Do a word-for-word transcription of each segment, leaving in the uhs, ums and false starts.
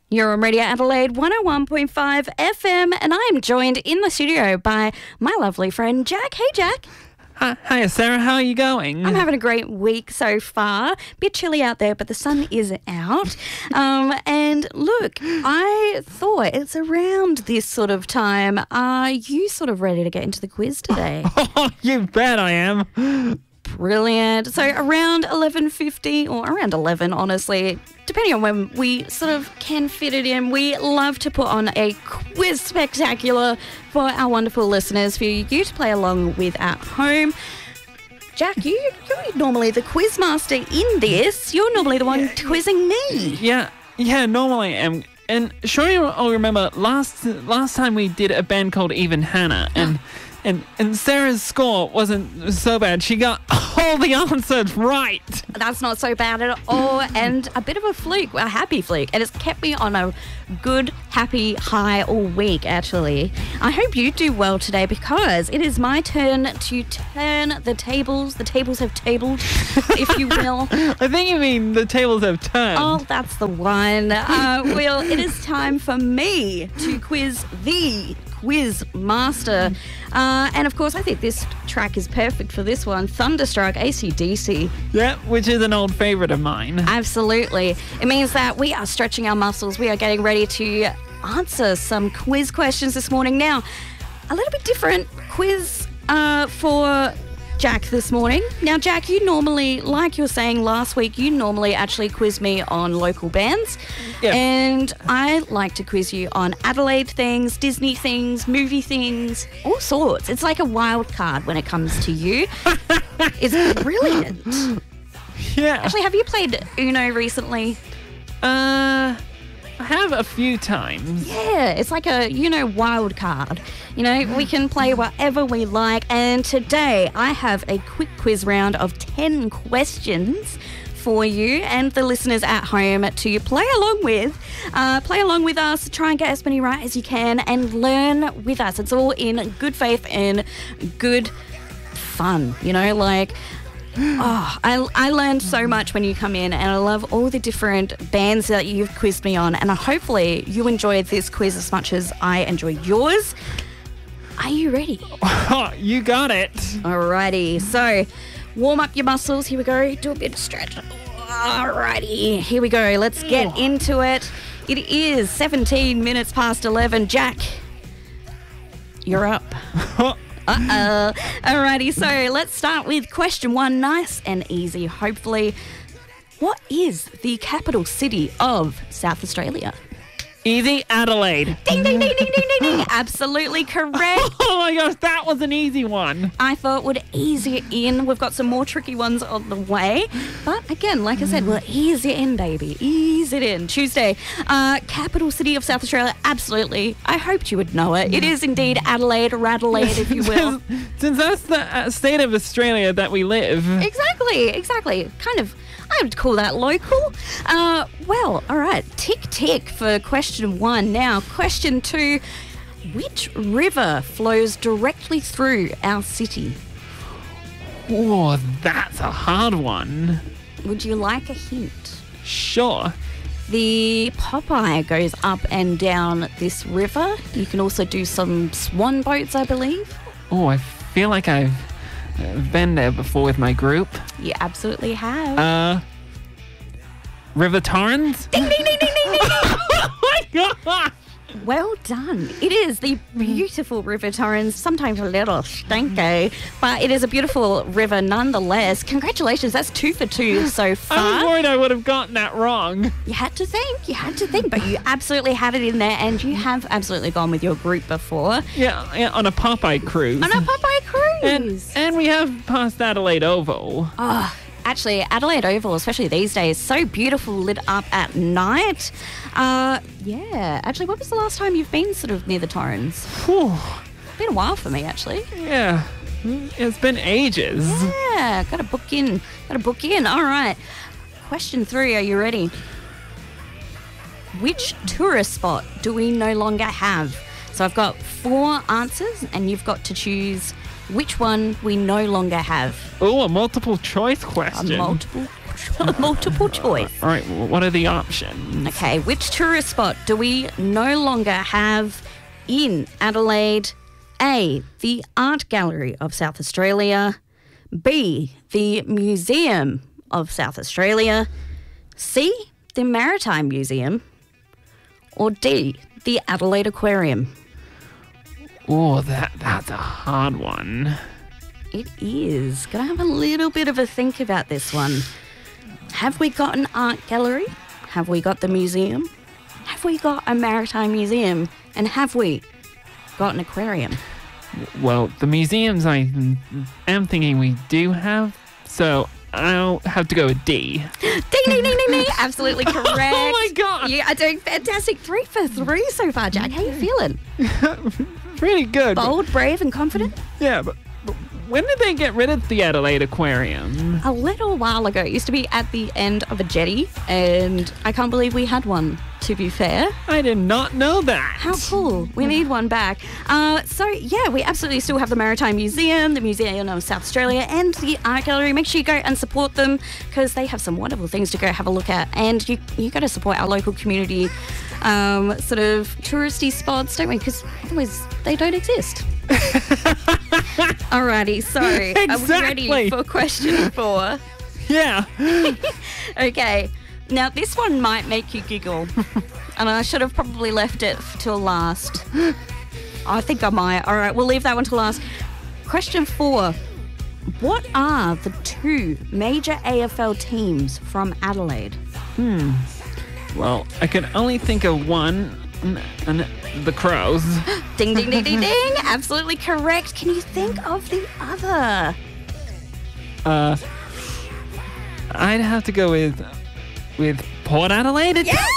You're on Radio Adelaide one oh one point five F M, and I am joined in the studio by my lovely friend Jack. Hey, Jack. Hi, hiya, Sarah. How are you going? I'm having a great week so far. Bit chilly out there, but the sun is out. Um, and look, I thought it's around this sort of time. Are you sort of ready to get into the quiz today? Oh, you bet I am. Brilliant. So around eleven fifty or around eleven, honestly, depending on when we sort of can fit it in, we love to put on a quiz spectacular for our wonderful listeners, for you to play along with at home. Jack, you, you're normally the quiz master in this. You're normally the one yeah, quizzing me. Yeah, yeah, normally I am. And sure you'll remember last last time we did a band called Even Hannah, and and and Sarah's score wasn't so bad. She got all the answers right. That's not so bad at all, and a bit of a fluke, a happy fluke, and it's kept me on a good, happy high all week, actually. I hope you do well today, because it is my turn to turn the tables. The tables have tabled, if you will. I think you mean the tables have turned. Oh, that's the one. Uh, well, it is time for me to quiz the quiz master. Uh, and of course, I think this track is perfect for this one. Thunderstruck, A C D C. Yeah, which is an old favourite of mine. Absolutely. It means that we are stretching our muscles. We are getting ready to answer some quiz questions this morning. Now, a little bit different quiz uh, for Jack this morning. Now, Jack, you normally, like you were saying last week, you normally actually quiz me on local bands. Yep. And I like to quiz you on Adelaide things, Disney things, movie things, all sorts. It's like a wild card when it comes to you. It's brilliant. Yeah. Actually, have you played Uno recently? Uh... I have a few times. Yeah, it's like a, you know, wild card. You know, we can play whatever we like. And today I have a quick quiz round of ten questions for you and the listeners at home to play along with. Uh, play along with us, try and get as many right as you can, and learn with us. It's all in good faith and good fun, you know, like... Oh, I, I learned so much when you come in, and I love all the different bands that you've quizzed me on, and hopefully you enjoyed this quiz as much as I enjoyed yours. Are you ready? Oh, you got it. Alrighty, so warm up your muscles. Here we go. Do a bit of stretch. Alrighty, here we go. Let's get into it. It is seventeen minutes past eleven. Jack, you're up. Uh-oh. Alrighty, so let's start with question one. Nice and easy, hopefully. What is the capital city of South Australia? Easy, Adelaide. Ding, ding, ding, ding, ding, ding, ding. Absolutely correct. Oh my gosh, that was an easy one. I thought we'd ease you in. We've got some more tricky ones on the way. But again, like I said, we'll ease it in, baby. Ease it in. Tuesday, uh, capital city of South Australia. Absolutely. I hoped you would know it. It is indeed Adelaide, or Adelaide, if you will. Since that's the uh, state of Australia that we live. Exactly, exactly. Kind of... I would call that local. Uh, well, all right. Tick, tick for question one. Now, question two. Which river flows directly through our city? Oh, that's a hard one. Would you like a hint? Sure. The Popeye goes up and down this river. You can also do some swan boats, I believe. Oh, I feel like I've... I've been there before with my group. You absolutely have. Uh, River Torrens? Ding, ding, ding, ding, ding, ding. Oh my gosh! Well done. It is the beautiful River Torrens, sometimes a little stinky, but it is a beautiful river nonetheless. Congratulations, that's two for two so far. I was worried I would have gotten that wrong. You had to think, you had to think, but you absolutely had it in there, and you have absolutely gone with your group before. Yeah, yeah, on a Popeye cruise. On a Popeye cruise. And, and we have passed Adelaide Oval. Oh, actually, Adelaide Oval, especially these days, so beautiful, lit up at night. Uh, yeah. Actually, when was the last time you've been sort of near the Torrens? Whew. Been a while for me, actually. Yeah. It's been ages. Yeah. Got to book in. Got to book in. All right. Question three. Are you ready? Which tourist spot do we no longer have? So I've got four answers, and you've got to choose which one we no longer have. Oh, a multiple choice question. A multiple multiple choice. All right, what are the options? Okay, which tourist spot do we no longer have in Adelaide? A, the Art Gallery of South Australia. B, the Museum of South Australia. C, the Maritime Museum. Or D, the Adelaide Aquarium. Oh, that that's a hard one. It is. Gonna have a little bit of a think about this one. Have we got an art gallery? Have we got the museum? Have we got a maritime museum? And have we got an aquarium? Well, the museums I am thinking we do have, so I'll have to go with D. Ding, ding, ding, ding, ding. Absolutely correct. Oh my God. You are doing fantastic. Three for three so far, Jack. How you feeling? Really good. Bold, brave, and confident? Yeah, but, but when did they get rid of the Adelaide Aquarium? A little while ago. It used to be at the end of a jetty, and I can't believe we had one, to be fair. I did not know that. How cool. We need one back. Uh, so, yeah, we absolutely still have the Maritime Museum, the Museum of South Australia, and the Art Gallery. Make sure you go and support them because they have some wonderful things to go have a look at. And you you got to support our local community um, sort of touristy spots, don't we? Because otherwise they don't exist. Alrighty, so Exactly. are we ready for question four? Yeah. Okay, now this one might make you giggle, and I should have probably left it till last. I think I might. All right, we'll leave that one till last. Question four. What are the two major A F L teams from Adelaide? Well, I can only think of one, and, and the Crows. Ding, ding, ding, ding, ding. Absolutely correct. Can you think of the other? Uh, I'd have to go with with Port Adelaide. Yes!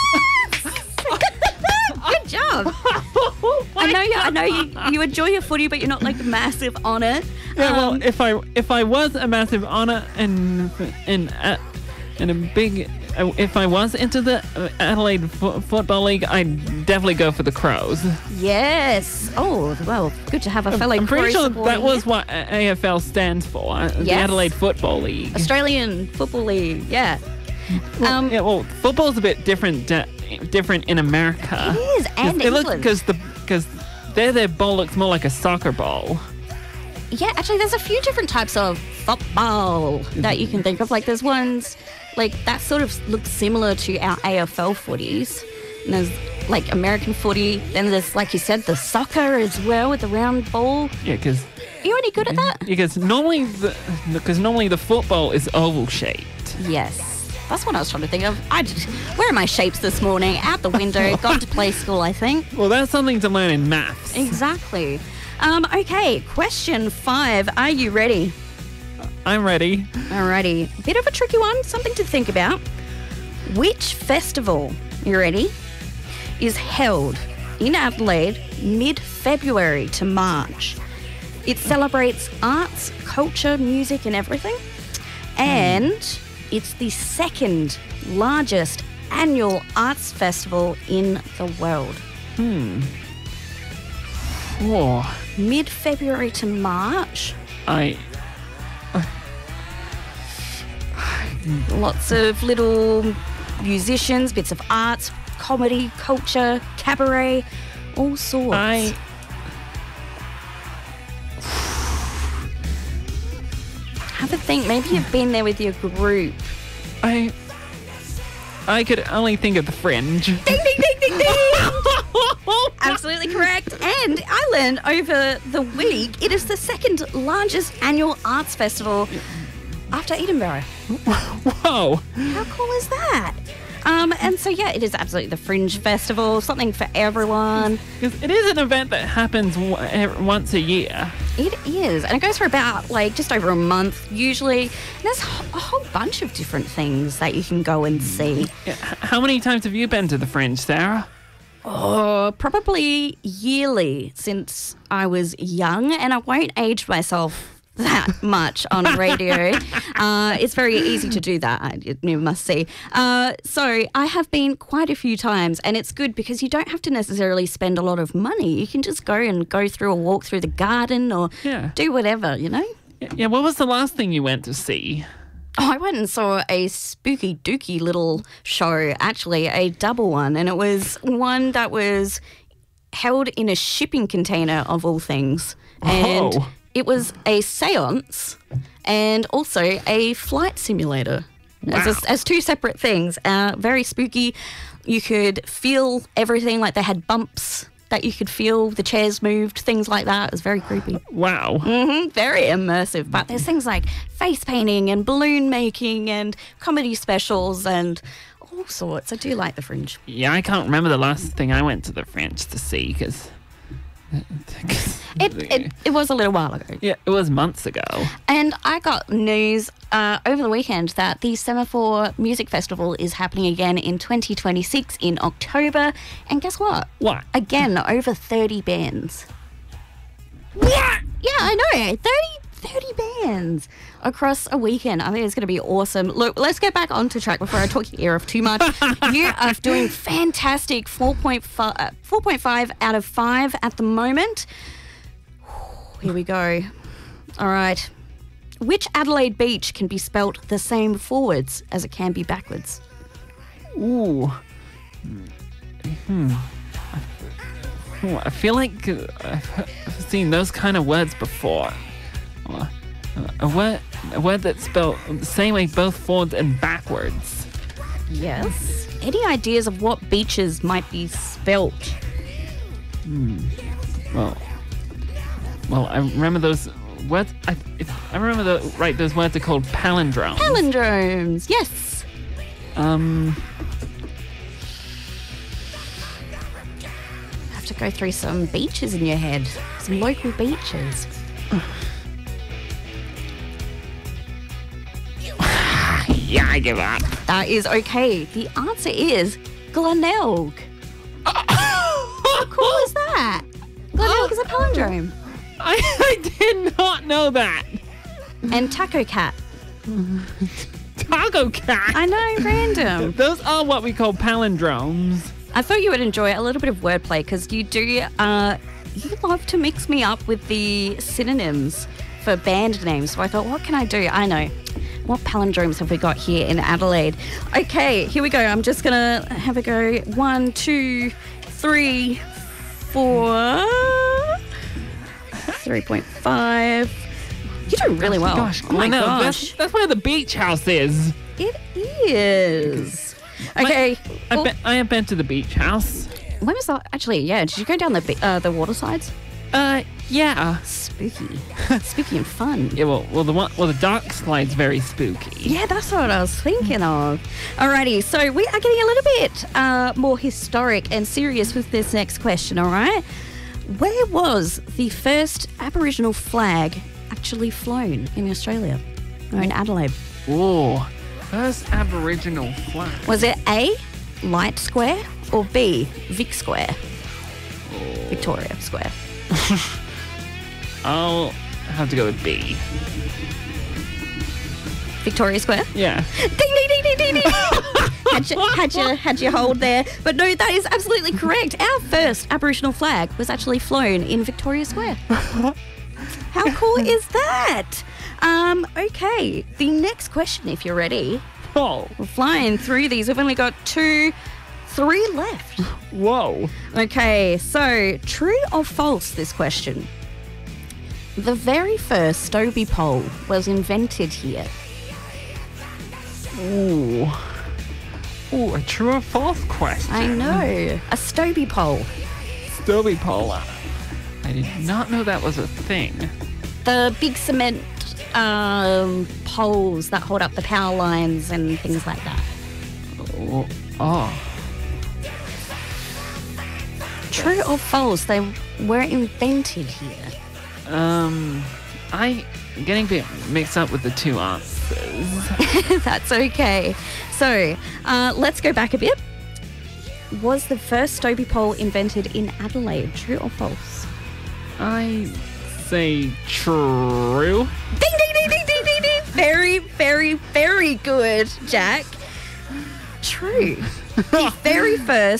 Good job. I know you. I know you. You enjoy your footy, but you're not like massive on it. Yeah, well, Um, if I if I was a massive honor and and uh, and a big, uh, if I was into the uh, Adelaide Fo- Football League, I'd definitely go for the Crows. Yes. Oh, well, good to have a fellow I'm pretty Crow sure supporting that was you. what A F L stands for, uh, the Yes. Adelaide Football League. Australian Football League. Yeah. Well, Um, yeah, well, football's a bit different, uh, different in America. It is, and it looks England. because the because there their ball looks more like a soccer ball. Yeah, actually, there's a few different types of football that you can think of. Like, there's ones, like, that sort of looks similar to our A F L footies. And there's, like, American footy. Then there's, like you said, the soccer as well with the round ball. Yeah, because Are you any good at that? because normally the because normally the football is oval shaped. Yes. That's what I was trying to think of. I just, where are my shapes this morning? Out the window. Gone to play school, I think. Well, that's something to learn in maths. Exactly. Um, okay, question five. Are you ready? I'm ready. Alrighty. Bit of a tricky one, something to think about. Which festival, you ready, is held in Adelaide mid-February to March? It celebrates arts, culture, music and everything. And it's the second largest annual arts festival in the world. Whoa, Mid-February to March. I Lots of little musicians, bits of arts, comedy, culture, cabaret, all sorts. I Have a think. Maybe you've been there with your group. I I could only think of the Fringe. Ding, ding, ding, ding, ding. Absolutely correct. And I learned over the week it is the second largest annual arts festival after Edinburgh. Whoa. How cool is that? Um, and so, yeah, it is absolutely the Fringe Festival, something for everyone. 'Cause it is an event that happens w- ev- once a year. It is. And it goes for about, like, just over a month, usually. And there's a whole bunch of different things that you can go and see. Yeah, h- How many times have you been to the Fringe, Sarah? Oh, probably yearly since I was young, and I won't age myself that much on radio. Uh, it's very easy to do that, you must see. Uh, so I have been quite a few times, and it's good because you don't have to necessarily spend a lot of money. You can just go and go through a walk through the garden or Yeah. do whatever, you know? Y- Yeah, what was the last thing you went to see? Oh, I went and saw a spooky dooky little show, actually, a double one, and it was one that was held in a shipping container of all things. And Whoa. it was a seance and also a flight simulator. Wow. As, as two separate things. Uh, very spooky. You could feel everything, like they had bumps that you could feel, the chairs moved, things like that. It was very creepy. Wow. Mm-hmm, very immersive. But there's things like face painting and balloon making and comedy specials and all sorts. I do like the Fringe. Yeah, I can't remember the last thing I went to the French to see because. It, it, it was a little while ago. Yeah, it was months ago. And I got news uh, over the weekend that the Semaphore Music Festival is happening again in twenty twenty-six in October. And guess what? What? Again, over thirty bands. What? Yeah, I know. thirty, thirty bands across a weekend. I think it's going to be awesome. Look, let's get back onto track before I talk your ear off too much. You are doing fantastic. four point five, uh, four point five out of five at the moment. Here we go. All right. Which Adelaide beach can be spelt the same forwards as it can be backwards? Ooh. Hmm. Oh, I feel like uh, I've seen those kind of words before. Uh, A word, a word that's spelled the same way both forwards and backwards. Yes. Any ideas of what beaches might be spelt? Hmm. Well, well, I remember those words. I, if I remember the right. Those words are called palindromes. Palindromes. Yes. Um. Have to go through some beaches in your head. Some local beaches. Yeah, I give up. That is okay. The answer is Glenelg. How cool is that? Glenelg is a palindrome. I, I did not know that. And Taco Cat. Taco cat. I know, random. Those are what we call palindromes. I thought you would enjoy a little bit of wordplay because you do, uh, you love to mix me up with the synonyms for band names. So I thought, what can I do? I know. What palindromes have we got here in Adelaide? Okay, here we go. I'm just going to have a go. One, two, three, four, three point five. You're doing really well. Gosh, oh my Glenelg, gosh. That's, that's where the beach house is. It is. Okay. I, well, be, I have been to the beach house. when was that? Actually, yeah. Did you go down the be- uh, the water slides? Uh, yeah. Spooky. Spooky and fun. Yeah, well, well, the one, well, the dark slide's very spooky. Yeah, that's what I was thinking of. Alrighty, so we are getting a little bit uh, more historic and serious with this next question, all right? Where was the first Aboriginal flag actually flown in Australia or in Adelaide? Ooh, first Aboriginal flag. Was it A, Light Square, or B, Vic Square? Victoria Square. I'll have to go with B. Victoria Square? Yeah. Ding, ding, ding, ding, ding, ding. had, you, had, you, had you hold there. But no, that is absolutely correct. Our first Aboriginal flag was actually flown in Victoria Square. How cool is that? Um, okay, the next question, if you're ready. Oh, We're flying through these. We've only got two, three left. whoa. Okay, so true or false, this question? The very first Stobie pole was invented here. Ooh. Ooh, a true or false question. I know. A Stobie pole. Stobie pole. I did not know that was a thing. The big cement um, poles that hold up the power lines and things like that. Oh. oh. True or false, they were invented here. Um, I getting a bit mixed up with the two answers. That's okay. So, uh, let's go back a bit. Was the first Stobie pole invented in Adelaide? True or false? I say true. Ding, ding, ding, ding, ding, ding, ding. Very, very, very good, Jack. True. The very first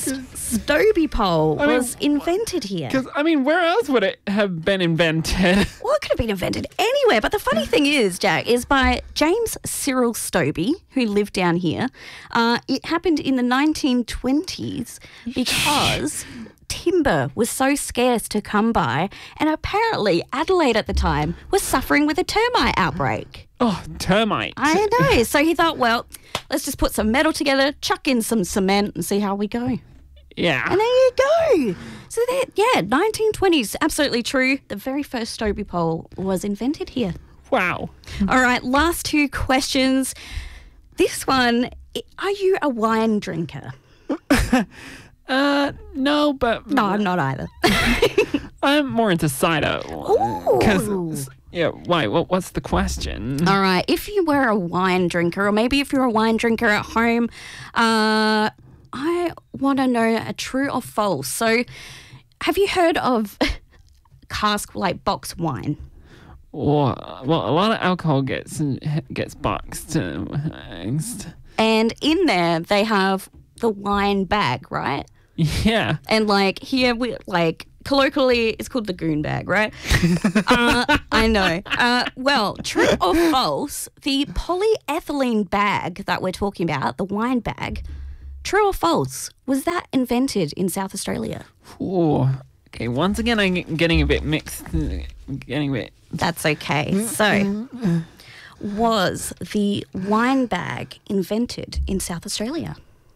Stobie pole I mean, was invented here. Because, I mean, where else would it have been invented? Well, it could have been invented anywhere. But the funny thing is, Jack, is by James Cyril Stobie, who lived down here. Uh, it happened in the nineteen twenties because timber was so scarce to come by, and apparently Adelaide at the time was suffering with a termite outbreak. Oh, termite. I know. So he thought, well, let's just put some metal together, chuck in some cement and see how we go. Yeah. And there you go. So there, yeah, nineteen twenties, absolutely true. The very first Stobie pole was invented here. Wow. All right, last two questions. This one, are you a wine drinker? Uh, no, but... No, I'm not either. I'm more into cider. Ooh. Because, yeah, why? What, what's the question? All right, if you were a wine drinker, or maybe if you're a wine drinker at home, uh, I want to know a true or false. So, have you heard of cask, like box wine? Or, well, a lot of alcohol gets gets boxed. uh, And in there, they have the wine bag, right? Yeah. And like here, we like colloquially, it's called the goon bag, right? uh, I know. Uh, well, true or false, the polyethylene bag that we're talking about, the wine bag, true or false, was that invented in South Australia? Ooh. Okay, once again, I'm getting a bit mixed. Getting a bit... That's okay. So, was the wine bag invented in South Australia?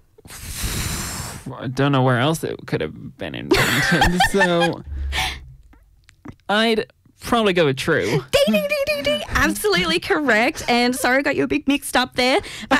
I don't know where else it could have been invented, so I'd probably go with true. Ding, ding, ding, ding, ding. Absolutely correct. And sorry, I got you a bit mixed up there. But